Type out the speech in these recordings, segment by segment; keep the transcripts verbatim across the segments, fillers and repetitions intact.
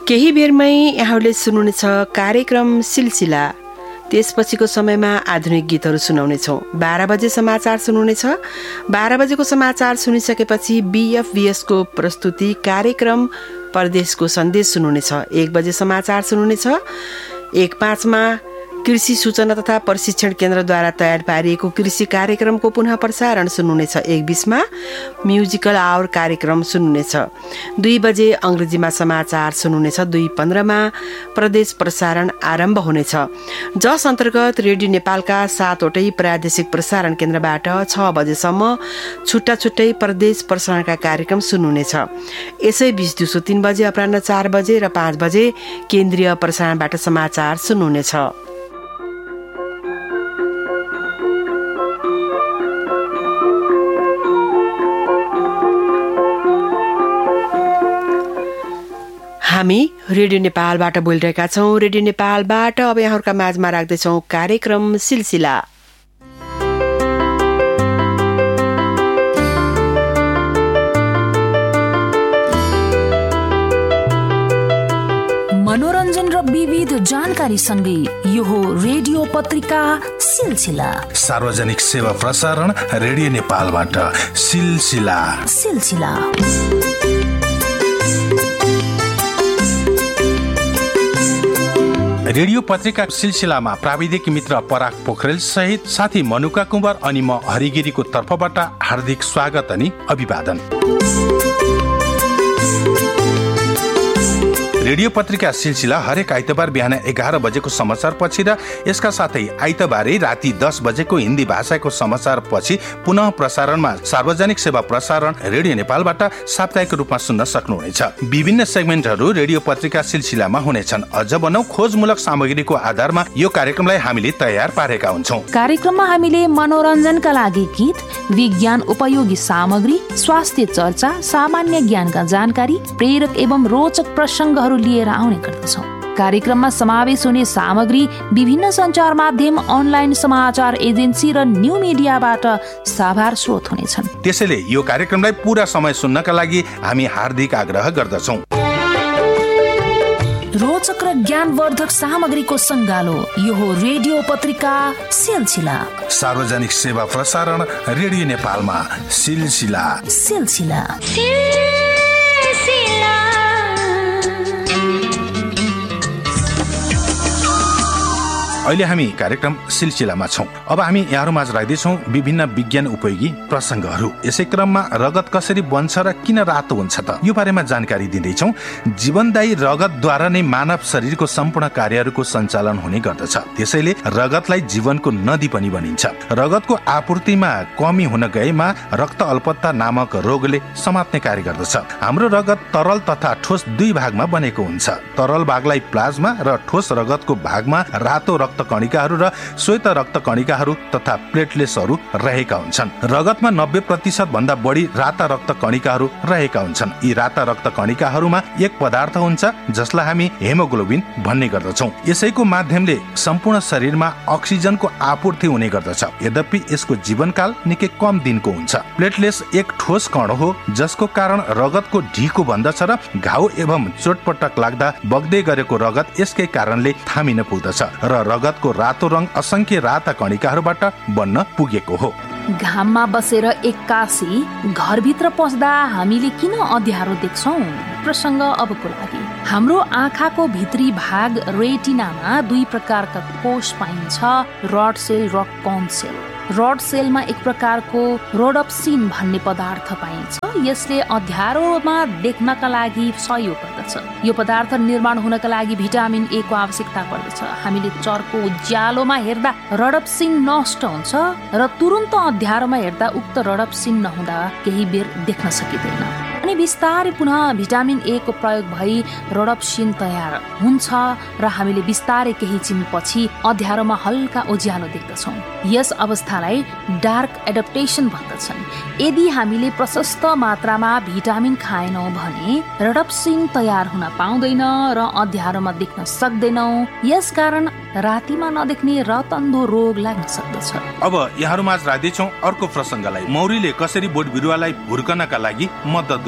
केही बेरमै यहाँहरूले सुन्नुहुनेछ कार्यक्रम सिलसिला। त्यसपछिको समयमा आधुनिक गीतहरू सुनाउनेछौँ। बाह्र बजे समाचार सुन्नुहुनेछ। बाह्र बजेको समाचार सुनिसकेपछि बीएफबीएसको प्रस्तुति कार्यक्रम परदेशको सन्देश सुन्नुहुनेछ। एक बजे समाचार सुन्नुहुनेछ। एक पाँचमा कृषि सूचना तथा प्रशिक्षण केन्द्रद्वारा तयार पारिएको कृषि कार्यक्रमको पुनः प्रसारण सुन्नुहुनेछ। एक बिसमा म्युजिकल आवर कार्यक्रम सुन्नुहुनेछ। दुई बजे अङ्ग्रेजीमा समाचार सुन्नुहुनेछ। दुई पन्ध्रमा प्रदेश प्रसारण आरम्भ हुनेछ, जस अन्तर्गत रेडियो नेपालका सातवटै प्रादेशिक प्रसारण केन्द्रबाट छ बजेसम्म छुट्टा छुट्टै प्रदेश प्रसारणका कार्यक्रम सुन्नुहुनेछ। यसै बीच दिउँसो तीन बजे, अपराह्न चार बजे र पाँच बजे केन्द्रीय प्रसारणबाट समाचार सुन्नुहुनेछ। हामी रेडियो नेपालबाट बोलिरहेका छौँ। रेडियो नेपालबाट अब यहाँहरूका माझमा राख्दैछौँ कार्यक्रम सिलसिला। मनोरञ्जन र विविध जानकारी सँगै यो हो रेडियो पत्रिका सिलसिला। सार्वजनिक सेवा प्रसारण रेडियो नेपालबाट सिलसिला सिलसिला। रेडियो पत्रिका सिलसिलामा प्राविधिक मित्र पराग पोखरेल सहित साथी मनुका कुँवर अनि म हरिगिरीको तर्फबाट हार्दिक स्वागत अनि अभिवादन। रेडियो पत्रिका सिलसिला हरेक आइतबार बिहान एघार बजेको समाचार पछि र यसका साथै आइतबारै राति दस बजेको हिन्दी भाषाको समाचार पछि पुनः प्रसारणमा सार्वजनिक सेवा प्रसारण रेडियो नेपालबाट साप्ताहिक रूपमा सुन्न सक्नुहुनेछ। विभिन्न सेगमेन्टहरू रेडियो पत्रिका सिलसिलामा हुनेछन्। अझ भनौं खोजमूलक सामग्रीको आधारमा यो कार्यक्रमलाई हामीले तयार पारेका हुन्छौँ। कार्यक्रममा हामीले मनोरञ्जनका लागि गीत, विज्ञान उपयोगी सामग्री, स्वास्थ्य चर्चा, सामान्य ज्ञानका जानकारी, प्रेरक एवं रोचक प्रसङ्गहरू लिएर आउने गर्दछौँ। कार्यक्रममा समावेश हुने सामग्री विभिन्न सञ्चार माध्यम, अनलाइन समाचार एजेन्सी र न्यू मिडियाबाट साभार स्रोत हुनेछन्। त्यसैले यो कार्यक्रमलाई पूरा समय सुन्नका लागि हामी हार्दिक आग्रह गर्दछौँ। रोचक र ज्ञानवर्धक सामग्रीको सङ्गालो यो हो रेडियो पत्रिका सिलसिला। सार्वजनिक सेवा प्रसारण रेडियो नेपालमा सिलसिला सिलसिला। अहिले हामी कार्यक्रम सिलसिलामा छौँ। अब हामी यहाँहरूमाझ राख्दैछौँ विभिन्न विज्ञान उपयोगी प्रसङ्गहरू। यसै क्रममा रगत कसरी बन्छ र किन रातो हुन्छ त यो बारेमा जानकारी दिँदैछौँ। जीवनदायी रगतद्वारा नै मानव शरीरको सम्पूर्ण कार्यहरूको सञ्चालन हुने गर्दछ। त्यसैले रगतलाई जीवनको नदी पनि भनिन्छ। रगतको आपूर्तिमा कमी हुन गएमा रक्त अल्पत्ता नामक रोगले समात्ने कार्य गर्दछ। हाम्रो रगत तरल तथा ठोस दुई भागमा बनेको हुन्छ। तरल भागलाई प्लाज्मा र ठोस रगतको भागमा रातो रक्त कणिकाहरू र श्वेत रक्त कणिकाहरू तथा प्लेटलेट्सहरू रहेका हुन्छन्। रगतमा नब्बे प्रतिशत भन्दा बढी राता रक्त कणिकाहरू रहेका हुन्छन्। यी राता रक्त कणिकाहरूमा एक पदार्थ हुन्छ जसलाई हामी हेमोग्लोबिन भन्ने गर्दछौँ। यसैको माध्यमले सम्पूर्ण शरीरमा अक्सिजनको आपूर्ति हुने गर्दछ। यद्यपि यसको जीवनकाल निकै कम दिनको हुन्छ। प्लेटलेट्स एक ठोस कण हो जसको कारण रगतको ढिको बन्दछ र घाउ एवं चोटपटक लाग्दा बग्दै गरेको रगत यसकै कारणले थामिन पुग्दछ र रगतको रातो रङ असंख्य राता कणिकाहरूबाट बन्न पुगेको हो। घाममा बसेर एक्कासी घरभित्र पस्दा हामीले किन अँध्यारो देख्छौँ? प्रसङ्ग अबको लागि। हाम्रो आँखाको भित्री भाग रेटिनामा दुई प्रकारका कोष पाइन्छ, रड सेल र कोन सेल। रड सेलमा एक प्रकारको रोडोप्सिन भन्ने पदार्थ पाइन्छ। यसले अँध्यारोमा देख्नका लागि सहयोग गर्दछ। यो पदार्थ निर्माण हुनका लागि भिटामिन ए को आवश्यकता पर्दछ। हामीले चर्को उज्यालोमा हेर्दा रोडोप्सिन नष्ट हुन्छ र तुरुन्त अँध्यारोमा हेर्दा उक्त रोडोप्सिन नहुँदा केही बेर देख्न सकिँदैन। अनि बिस्तारै पुनः भिटामिन ए को प्रयोग भई रोडोप्सिन तयार हुन्छ र हामीले बिस्तारै केही छिनपछि अँध्यारोमा हल्का उज्यालो देख्दछौँ। यस अवस्थालाई डार्क एडप्टेसन भन्दछन्। यदि हामीले प्रशस्त मात्रामा भिटामिन खाएनौँ भने रोडोप्सिन तयार हुन पाउँदैन र अँध्यारोमा देख्न सक्दैनौँ। यसकारण रातिमा नदेख्ने रतन्धो रोग लाग्न सक्दछ। अब यहाँहरूमाझ राख्दैछौँ अर्को प्रसङ्गलाई। मौरीले कसरी बोट बिरुवालाई हुर्कनका लागि मद्दत गर्छ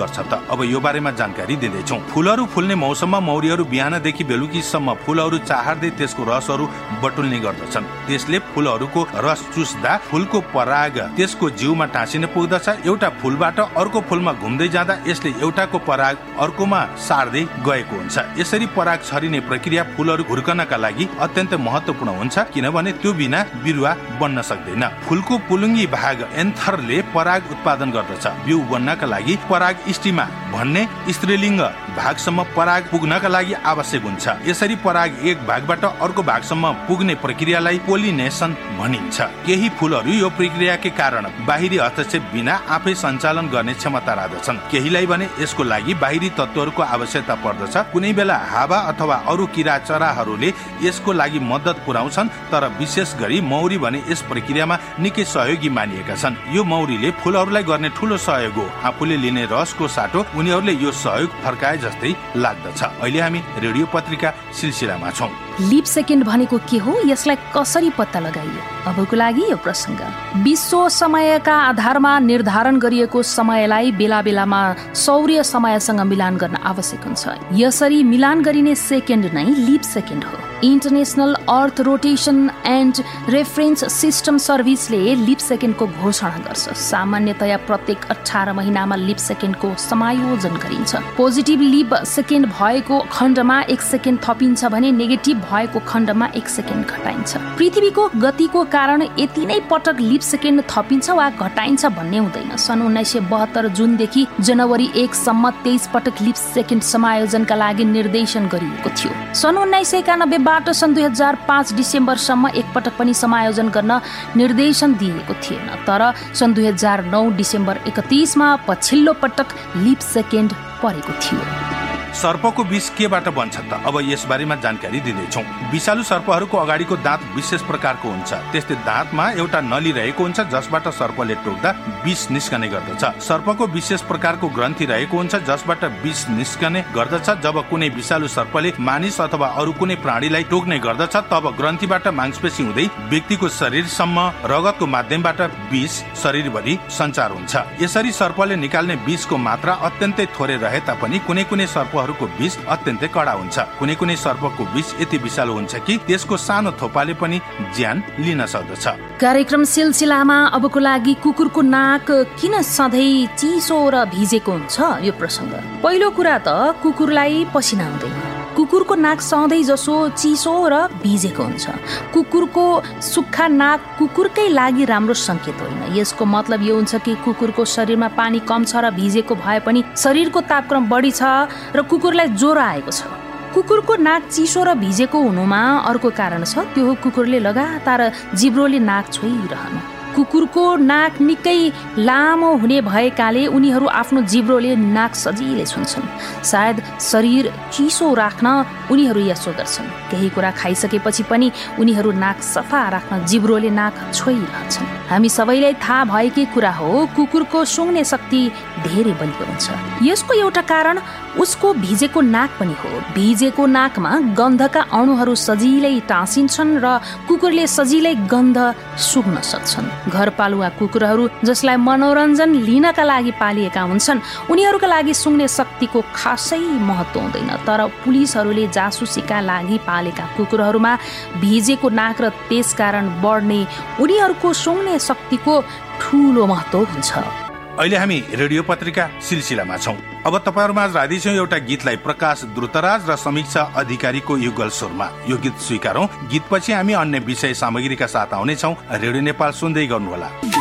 गर्छ त? अब यो बारेमा जानकारी दिँदैछौँ। फूलहरू फुल्ने मौसममा मौरीहरू बिहानदेखि बेलुकीसम्म फूलहरू चाहर्दै त्यसको रसहरू बटुल्ने गर्दछन्। त्यसले फूलहरूको रस चुस्दा फूलको पराग त्यसको जिउमा टाँसिन पुग्दछ। एउटा फूलबाट अर्को फूलमा घुम्दै जाँदा यसले एउटाको पराग अर्कोमा सार्दै गएको हुन्छ। यसरी पराग छरिने प्रक्रिया फूलहरू हुर्कनका लागि अत्यन्त महत्वपूर्ण हुन्छ, किनभने त्यो बिना बिरुवा बन्न सक्दैन। फूलको पुलुङ्गी भाग एन्थरले पराग उत्पादन गर्दछ। बिउ बन्नका लागि पराग स्टिमा भन्ने स्त्रीलिङ्ग भागसम्म पराग पुग्नका लागि आवश्यक हुन्छ। यसरी पराग एक भागबाट अर्को भागसम्म पुग्ने प्रक्रियालाई पोलिनेसन भनिन्छ। केही फूलहरू यो प्रक्रियाकै कारण बाहिरी हस्तक्षेप बिना आफै सञ्चालन गर्ने क्षमता राख्दछन्। केहीलाई भने यसको लागि बाहिरी तत्त्वहरूको आवश्यकता पर्दछ। कुनै बेला हावा अथवा अरू किरा चराहरूले यसको लागि मद्दत पुर्याउँछन्, तर विशेष गरी मौरी भने यस प्रक्रियामा निकै सहयोगी मानिएका छन्। यो मौरीले फूलहरूलाई गर्ने ठूलो सहयोग हो। आफूले लिने रसको साटो उनीहरूले यो सहयोग फर्काए जस्तै लाग्दछ। अहिले हामी रेडियो पत्रिका सिलसिलामा छौँ। लिप सेकेन्ड भनेको के हो, यसलाई कसरी पत्ता लगाइयो? अबको लागि यो प्रसङ्ग विश्व समयका आधारमा निर्धारण गरिएको समयलाई बेला बेलामा सौर्य समयसँग मिलान गर्न आवश्यक हुन्छ। यसरी मिलान गरिने सेकेन्ड नै लिप सेकेन्ड हो। International earth rotation and reference system सर्भिसले lip सेकेन्डको घोषणा गर्छ। सामान्यतया प्रत्येक अठार महिनामा लिप सेकेन्डको समायोजन गरिन्छ। पोजिटिभ लिप सेकेन्ड भएको खण्डमा एक सेकेन्ड थपिन्छ भने नेगेटिभ भएको खण्डमा एक सेकेन्ड घटाइन्छ। पृथ्वीको गतिको कारण यति नै पटक लिप सेकेन्ड थपिन्छ वा घटाइन्छ भन्ने हुँदैन। सन् उन्नाइस सय बहत्तर जुनदेखि जनवरी एकसम्म तेइस पटक लिप सेकेन्ड समायोजनका लागि निर्देशन गरिएको थियो। सन् उन्नाइस सय एकानब्बेबाट सन् दुई हजार पाँच डिसेम्बरसम्म एकपटक पनि समायोजन गर्न निर्देशन दिएको थिएन। तर सन् दुई हजार नौ डिसेम्बर एकतिसमा पछिल्लो पटक लिप सेकेन्ड परेको थियो। सर्पको विष केबाट बन्छ त? अब यस बारेमा जानकारी दिँदैछौँ। विषालु सर्पहरूको अगाडिको दाँत विशेष प्रकारको हुन्छ। त्यस्तै दाँतमा एउटा नली रहेको हुन्छ जसबाट सर्पले टोक्दा विष निस्कने गर्दछ। सर्पको विशेष प्रकारको ग्रन्थि रहेको हुन्छ जसबाट विष निस्कने गर्दछ। जब कुनै विषालु सर्पले मानिस अथवा अरू कुनै प्राणीलाई टोक्ने गर्दछ तब ग्रन्थिबाट मांसपेशी हुँदै व्यक्तिको शरीरसम्म रगतको माध्यमबाट विष शरीरभरि सञ्चार हुन्छ। यसरी सर्पले निकाल्ने विषको मात्रा अत्यन्तै थोरै रहे तापनि कुनै कुनै सर्प को विष अत्यन्तै कडा हुन्छ। कुनै कुनै सर्पको विष यति विषालु हुन्छ कि त्यसको सानो थोपाले पनि ज्यान लिन सक्दछ। कार्यक्रम सिलसिलामा अबको लागि कुकुरको नाक किन सधैँ चिसो र भिजेको हुन्छ यो प्रसङ्ग। पहिलो कुरा त कुकुरलाई पसिना आउँदैन। कुकुरको नाक सधैँ जसो चिसो र भिजेको हुन्छ। कुकुरको सुक्खा नाक कुकुरकै लागि राम्रो संकेत होइन। यसको मतलब यो हुन्छ कि कुकुरको शरीरमा पानी कम छ र भिजेको भए पनि शरीरको तापक्रम बढी छ र कुकुरलाई ज्वरो आएको छ। कुकुरको नाक चिसो र भिजेको हुनुमा अर्को कारण छ, त्यो हो कुकुरले लगातार जिब्रोले नाक छोइरहनु। कुकुरको नाक निकै लामो हुने भएकाले उनीहरू आफ्नो जिब्रोले नाक सजिलै छुन्छन्। सायद शरीर चिसो राख्न उनीहरू यसो गर्छन्। केही कुरा खाइसकेपछि पनि उनीहरू नाक सफा राख्न जिब्रोले नाक छोइरहन्छन्। हामी सबैलाई थाहा भएकै कुरा हो, कुकुरको सुँघ्ने शक्ति धेरै बलियो हुन्छ। यसको एउटा कारण उसको भिजेको नाक पनि हो। भिजेको नाकमा गन्धका अणुहरू सजिलै टाँसिन्छन् र कुकुरले सजिलै गन्ध सुँघ्न सक्छन्। घरपालुवा कुकुरहरू जसलाई मनोरञ्जन लिनका लागि पालिएका हुन्छन् उनीहरूका लागि सुँघ्ने शक्तिको खासै महत्त्व हुँदैन। तर पुलिसहरूले जासुसीका लागि पालेका कुकुरहरूमा भिजेको नाक र त्यसकारण बढ्ने उनीहरूको सुँघ्ने शक्तिको ठुलो महत्त्व हुन्छ। अहिले हामी रेडियो पत्रिका सिलसिलामा छौँ। अब तपाईँहरूमा राख्दैछौँ एउटा गीतलाई प्रकाश द्रुतराज र समीक्षा अधिकारीको युगल स्वरमा। यो गीत स्वीकारौँ। गीतपछि हामी अन्य विषय सामग्रीका साथ आउनेछौँ। रेडियो नेपाल सुन्दै गर्नुहोला।